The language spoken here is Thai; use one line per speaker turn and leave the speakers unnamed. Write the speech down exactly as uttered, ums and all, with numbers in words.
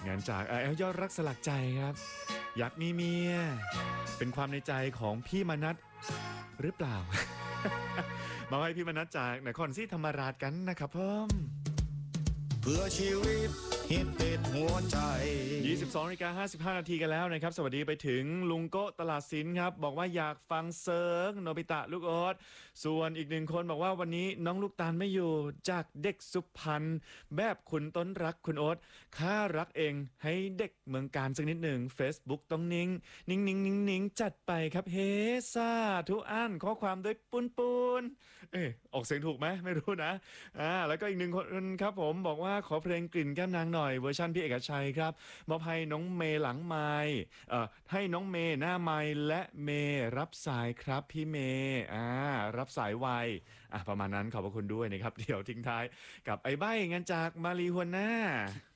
งานจากแอลยอดรักสลักใจครับอยากมีเมียเป็นความในใจของพี่มนัสหรือเปล่า มาให้พี่มนัสจากนครศรีธรรมราชกันนะครับพ่อม
เพื่อชีวิตฮิตติดหัวใจ
ยี่สิบสองนาฬิกาห้าสิบห้านาทีกันแล้วนะครับสวัสดีไปถึงลุงโกตลาดสินครับบอกว่าอยากฟังเซิร์งโนบิตะลูกโอ๊ตส่วนอีกหนึ่งคนบอกว่าวันนี้น้องลูกตาลไม่อยู่จากเด็กสุพรรณแบบคุณต้นรักคุณโอ๊ตข้ารักเองให้เด็กเมืองการสักนิดหนึ่ง Facebook ต้องนิ่งนิ่งนิ่งนิ่งนิ่งจัดไปครับเฮซ่าทุกอ่านข้อความด้วยปุนปุนเอ๊ะออกเสียงถูกไหมไม่รู้นะอ่าแล้วก็อีกหนึ่งคนครับผมบอกว่าขอเพลงกลิ่นแก้มนางหน่อยเวอร์ชันพี่เอกชัยครับมอบให้น้องเมย์หลังไมค์เอ่อให้น้องเมย์หน้าไมค์และเมย์รับสายครับพี่เมย์อ่ารับสายไวอ่ะประมาณนั้นขอบพระคุณด้วยนะครับเดี๋ยวทิ้งท้ายกับไอ้ใบ้งานจากมารีหัวหน้า